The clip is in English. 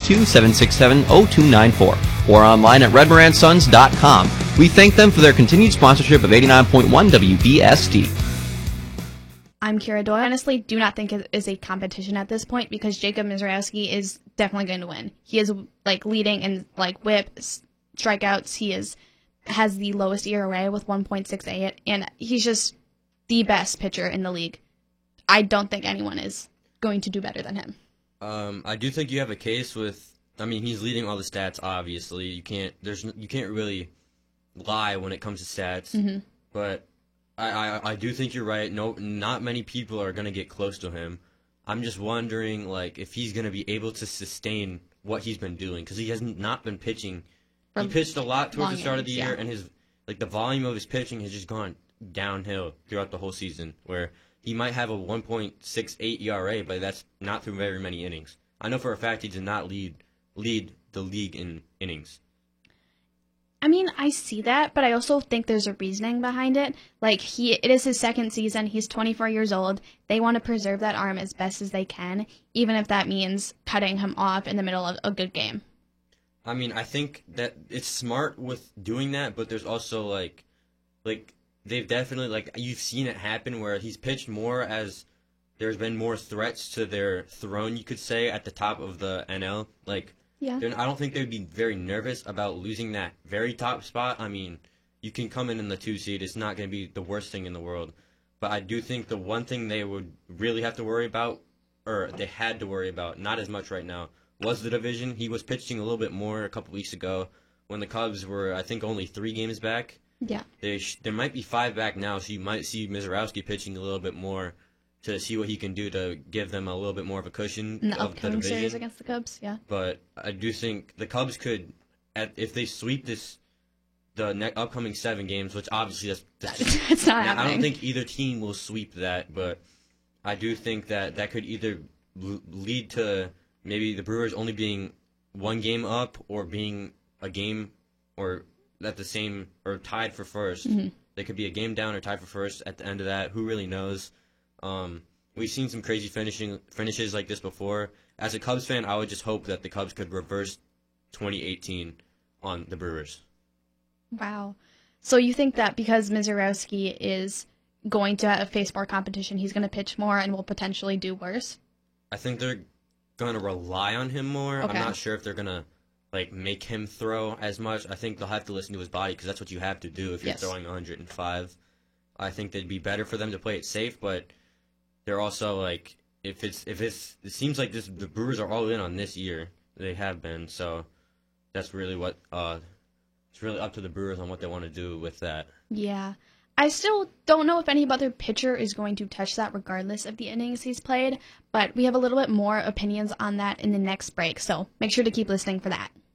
602-767-0294 or online at redmoransons.com. We thank them for their continued sponsorship of 89.1 WBSD. I'm Kira Doyle. I honestly do not think it is a competition at this point because Jacob Misiorowski is definitely going to win. He is leading in whip, strikeouts. He has the lowest ERA with 1.68, and he's just the best pitcher in the league. I don't think anyone is going to do better than him. I do think you have a case with. I mean, he's leading all the stats. Obviously, you can't really lie when it comes to stats. Mm-hmm. But I do think you're right. No, not many people are gonna get close to him. I'm just wondering if he's gonna be able to sustain what he's been doing because he has not been pitching. He pitched a lot towards the start of the year, and his the volume of his pitching has just gone downhill throughout the whole season. Where he might have a 1.68 ERA, but that's not through very many innings. I know for a fact he did not lead the league in innings. I mean, I see that, but I also think there's a reasoning behind it. It is his second season. He's 24 years old. They want to preserve that arm as best as they can, even if that means cutting him off in the middle of a good game. I mean, I think that it's smart with doing that, but there's also they've definitely you've seen it happen where he's pitched more as there's been more threats to their throne, you could say, at the top of the NL. Yeah. I don't think they'd be very nervous about losing that very top spot. I mean, you can come in the 2 seed. It's not going to be the worst thing in the world. But I do think the one thing they would really have to worry about, or they had to worry about, not as much right now, was the division. He was pitching a little bit more a couple weeks ago when the Cubs were, I think, only 3 games back. Yeah. There might be 5 back now, so you might see Misiorowski pitching a little bit more to see what he can do to give them a little bit more of a cushion in the of the upcoming division. series against the Cubs, yeah. But I do think the Cubs could, if they sweep the upcoming 7 games, which obviously that's not happening. I don't think either team will sweep that, but I do think that could either lead to maybe the Brewers only being 1 game up or being a game or at the same or tied for first. Mm-hmm. They could be a game down or tied for first at the end of that. Who really knows? We've seen some crazy finishes like this before. As a Cubs fan, I would just hope that the Cubs could reverse 2018 on the Brewers. Wow. So you think that because Misiorowski is going to face more competition, he's going to pitch more and will potentially do worse? I think they're going to rely on him more. Okay. I'm not sure if they're going to make him throw as much. I think they'll have to listen to his body because that's what you have to do if you're throwing 105. I think it'd be better for them to play it safe, but they're also it seems like the Brewers are all in on this year. They have been, so that's really what it's really up to the Brewers on what they want to do with that. Yeah. I still don't know if any other pitcher is going to touch that regardless of the innings he's played, but we have a little bit more opinions on that in the next break, so make sure to keep listening for that.